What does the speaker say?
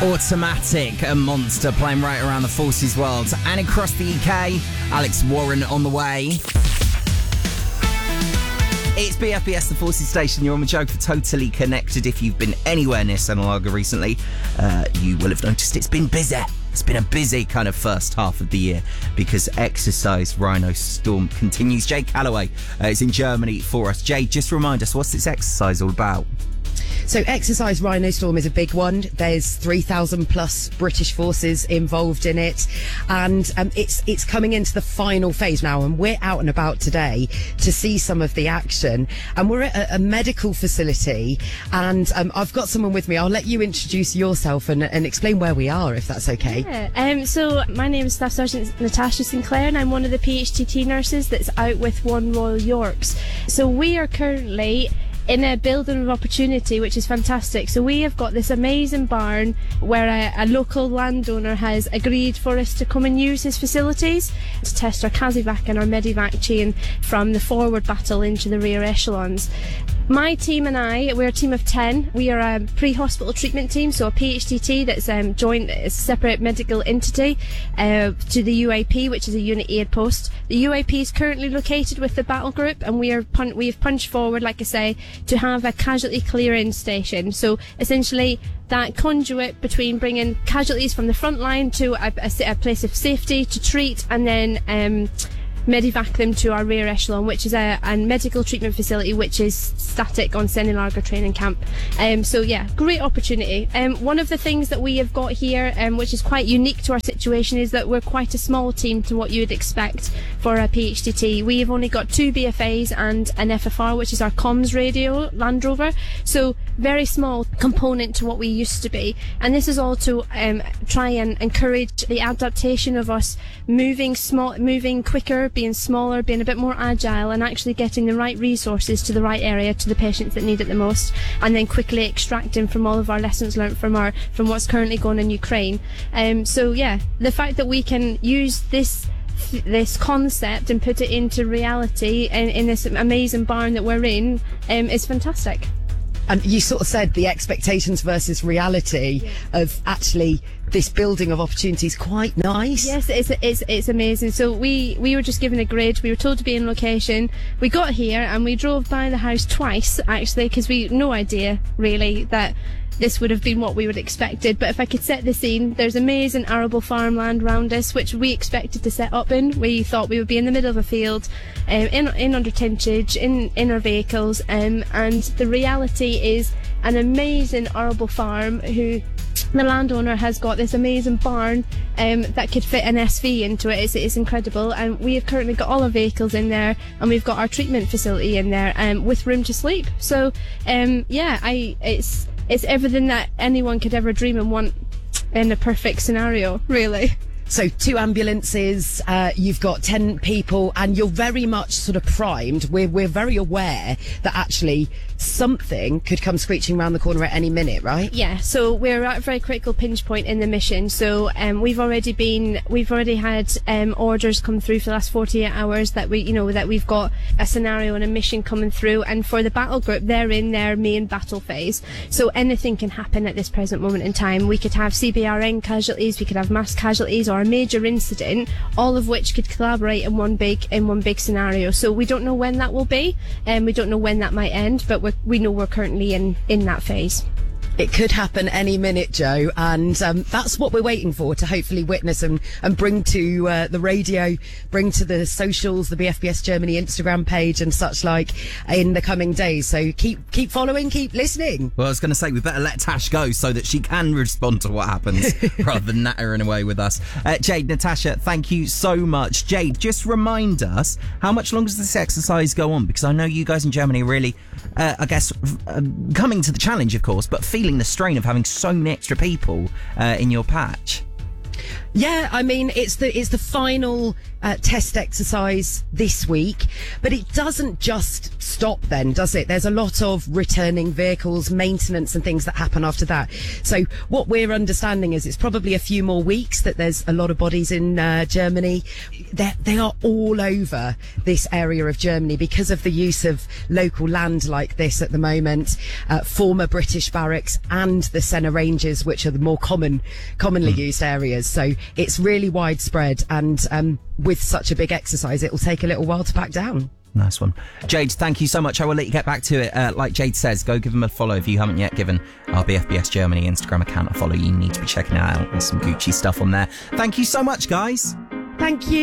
Automatic, a monster playing right around the Forces world and across the UK. Alex Warren on the way. It's BFBS, the Forces station. You're on the joke for Totally Connected. If you've been anywhere near Senna Lager recently, you will have noticed it's been busy. It's been a busy kind of first half of the year because Exercise Rhino Storm continues. Jay Calloway is in Germany for us. Jay, just remind us, what's this exercise all about? So Exercise Rhino Storm is a big one. There's 3,000 plus British forces involved in it, and it's coming into the final phase now, and we're out and about today to see some of the action, and we're at a medical facility, and I've got someone with me. I'll let you introduce yourself and explain where we are, if that's okay. Yeah. So my name is Staff Sergeant Natasha Sinclair, and I'm one of the PHTT nurses that's out with One Royal Yorks. So we are currently in a building of opportunity, which is fantastic. So we have got this amazing barn where a local landowner has agreed for us to come and use his facilities to test our Casevac and our Medivac chain from the forward battle into the rear echelons. My team and I, we're a team of 10. We are a pre-hospital treatment team, so a PHTT that's joined a separate medical entity to the UAP, which is a unit aid post. The UAP is currently located with the battle group, and we have punched forward, like I say, to have a casualty clearing station. So essentially that conduit between bringing casualties from the front line to a place of safety to treat, and then medivac them to our rear echelon, which is a medical treatment facility which is static on Senna Lager training camp. So yeah, great opportunity. One of the things that we have got here, which is quite unique to our situation, is that we're quite a small team to what you would expect for a PHTT. We have only got 2 BFAs and an FFR, which is our comms radio Land Rover, so very small component to what we used to be, and this is all to try and encourage the adaptation of us moving quicker, being smaller, being a bit more agile, and actually getting the right resources to the right area, to the patients that need it the most, and then quickly extracting from all of our lessons learned from what's currently going on in Ukraine. So yeah, the fact that we can use this concept and put it into reality in this amazing barn that we're in is fantastic. And you sort of said the expectations versus reality of actually this building of opportunity is quite nice. Yes, it's amazing. So we were just given a grid. We were told to be in location. We got here and we drove by the house twice, actually, because we had no idea really that this would have been what we would expected. But if I could set the scene, there's amazing arable farmland around us, which we expected to set up in. We thought we would be in the middle of a field, in under tentage, in our vehicles, and the reality is an amazing arable farm who the landowner has got this amazing barn that could fit an SV into it. It's incredible, and we have currently got all our vehicles in there, and we've got our treatment facility in there with room to sleep. So it's everything that anyone could ever dream and want in a perfect scenario, really. So 2 ambulances, you've got 10 people, and you're very much sort of primed. We're very aware that actually something could come screeching around the corner at any minute, right? Yeah, so we're at a very critical pinch point in the mission. So we've already had orders come through for the last 48 hours that we've got a scenario and a mission coming through, and for the battle group, they're in their main battle phase. So anything can happen at this present moment in time. We could have CBRN casualties, we could have mass casualties, or a major incident, all of which could collaborate in one big scenario. So we don't know when that will be, and we don't know when that might end, but we know we're currently in that phase. It could happen any minute, Joe, and that's what we're waiting for, to hopefully witness and bring to the radio, bring to the socials, the BFBS Germany Instagram page and such like in the coming days. So keep following, keep listening. Well, I was going to say, we better let Tash go so that she can respond to what happens rather than nattering away with us. Jade, Natasha, thank you so much. Jade, just remind us, how much longer does this exercise go on? Because I know you guys in Germany are really, coming to the challenge, of course, but feeling the strain of having so many extra people in your patch. Yeah, I mean, it's the final test exercise this week, but it doesn't just stop then, does it? There's a lot of returning vehicles, maintenance and things that happen after that. So what we're understanding is it's probably a few more weeks that there's a lot of bodies in Germany. They are all over this area of Germany because of the use of local land like this at the moment, former British barracks and the Senna Ranges, which are the more commonly used areas. So it's really widespread, and with such a big exercise, it will take a little while to back down. Nice one. Jade, thank you so much. I will let you get back to it. Like Jade says, go give them a follow if you haven't yet given our BFBS Germany Instagram account a follow. You need to be checking it out. There's some Gucci stuff on there. Thank you so much, guys. Thank you.